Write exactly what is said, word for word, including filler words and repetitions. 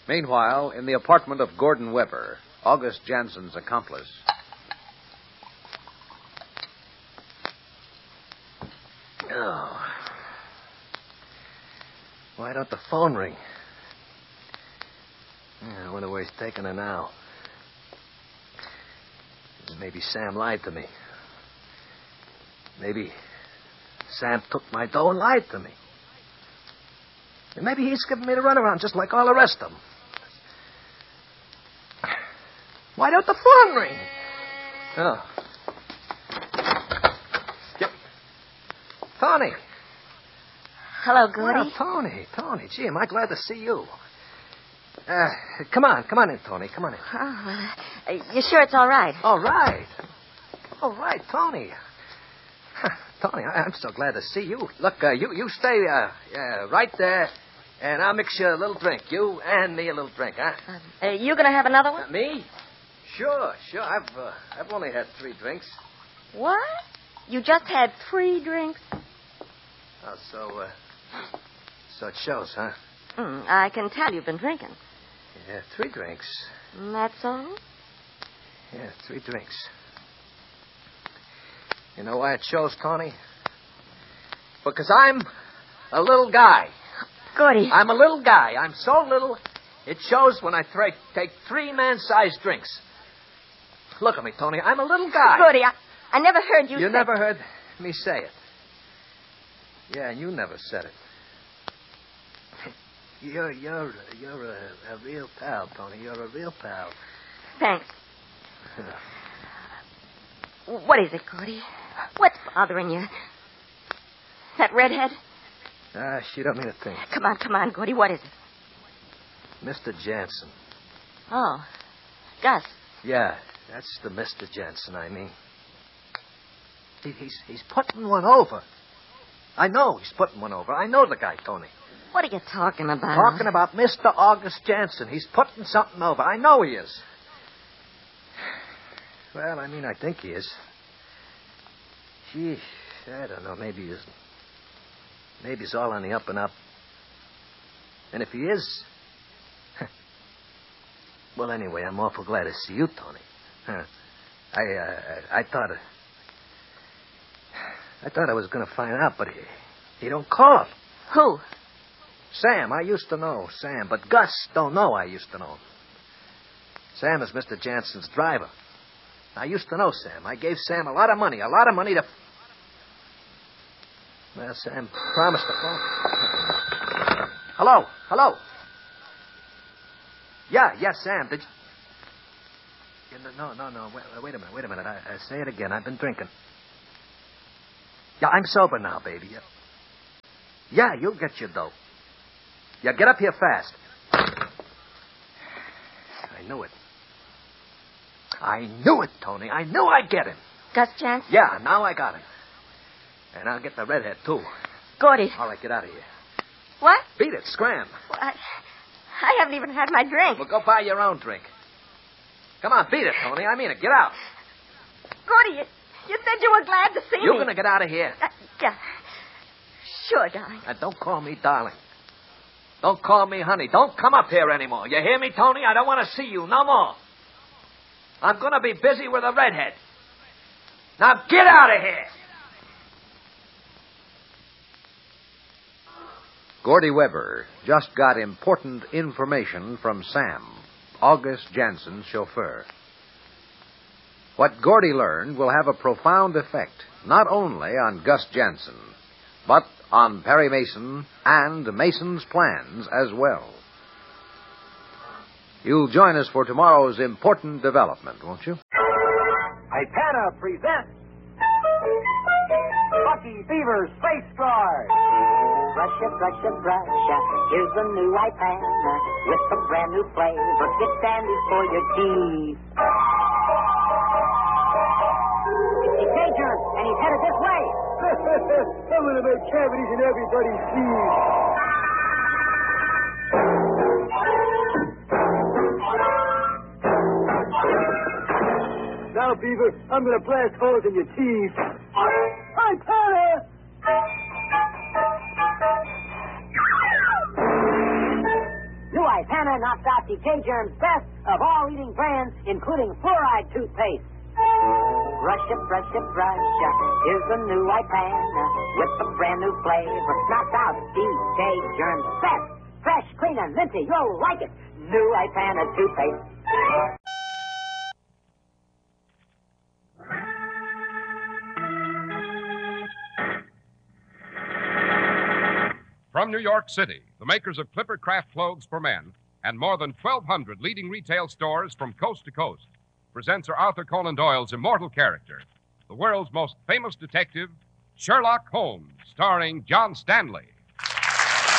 Meanwhile, in the apartment of Gordon Weber, August Jansen's accomplice. Oh. Why don't the phone ring? Yeah, I wonder where he's taking her now. Maybe Sam lied to me. Maybe Sam took my dough and lied to me. And maybe he's giving me the runaround just like all the rest of them. Why don't the phone ring? Oh. Yep. Tony. Hello, Goody. Well, Tony, Tony. Gee, am I glad to see you. Uh, come on, come on in, Tony. Come on in. Oh, uh, you sure it's all right? All right. All right, Tony. Tony, I- I'm so glad to see you. Look, uh, you you stay uh, uh, right there, and I'll mix you a little drink. You and me a little drink, huh? Uh, you going to have another one? Uh, me? Sure, sure. I've uh, I've only had three drinks. What? You just had three drinks? Oh, so uh, so it shows, huh? Mm, I can tell you've been drinking. Yeah, three drinks. Mm, That's all? Yeah, three drinks. You know why it shows, Tony? Because I'm a little guy. Goody. I'm a little guy. I'm so little, it shows when I th- take three man-sized drinks. Look at me, Tony. I'm a little guy. Goody, I, I never heard you You say... never heard me say it. Yeah, and you never said it. You're you're you're a, a real pal, Tony. You're a real pal. Thanks. What is it, Goody? What's bothering you? That redhead? Ah, she don't mean a thing. Come on, come on, Goody. What is it? Mister Jansen. Oh, Gus. Yeah, that's the Mister Jansen, I mean. He, he's he's putting one over. I know he's putting one over. I know the guy, Tony. What are you talking about? Talking about Mister August Jansen. He's putting something over. I know he is. Well, I mean, I think he is. Gee, I don't know. Maybe he's... Maybe he's all on the up and up. And if he is... Well, anyway, I'm awful glad to see you, Tony. Huh. I, uh, I thought... Uh, I thought I was going to find out, but he, he don't call. Who? Sam. I used to know Sam, but Gus don't know I used to know him. Sam is Mister Jansen's driver. I used to know Sam. I gave Sam a lot of money, a lot of money to... Well, Sam promised to phone. Hello, hello. Yeah, yeah, Sam, did you... Yeah, no, no, no, wait, wait a minute, wait a minute. I, I say it again. I've been drinking. Yeah, I'm sober now, baby. Yeah, yeah you'll get your dough. Yeah, get up here fast. I knew it. I knew it, Tony. I knew I'd get him. Gus Jansen? Yeah, now I got him. And I'll get the redhead, too. Goody. All right, get out of here. What? Beat it, scram. Well, I, I haven't even had my drink. Well, go buy your own drink. Come on, beat it, Tony. I mean it. Get out. Goody, you, you said you were glad to see You're me. going to get out of here. Uh, yeah. Sure, darling. Now, don't call me darling. Don't call me honey. Don't come up here anymore. You hear me, Tony? I don't want to see you no more. I'm going to be busy with a redhead. Now, get out of here. Gordy Weber just got important information from Sam, August Jansen's chauffeur. What Gordy learned will have a profound effect, not only on Gus Jansen, but on Perry Mason and Mason's plans as well. You'll join us for tomorrow's important development, won't you? Ipana presents Bucky Beaver Space Guard. Brush it, brush it, brush it. Here's the new Ipana with some brand new flavor. Get dandy for your teeth. He's dangerous, and he's headed this way. I'm going to make cavities in everybody's teeth. Now, Beaver, I'm going to blast holes in your teeth. Ipana! New Ipana knocks out decay germs best of all leading brands, including fluoride toothpaste. Brush it, brush it, brush it. Here's the new Ipana with a brand new flavor. Knocks out decay germs best. Fresh, clean, and minty. You'll like it. New Ipana toothpaste. From New York City, the makers of Clipper Craft clothes for men and more than twelve hundred leading retail stores from coast to coast presents Sir Arthur Conan Doyle's immortal character, the world's most famous detective, Sherlock Holmes, starring John Stanley.